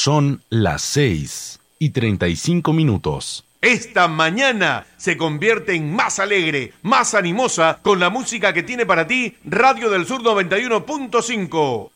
Son las 6:35. Esta mañana se convierte en más alegre, más animosa con la música que tiene para ti Radio del Sur 91.5.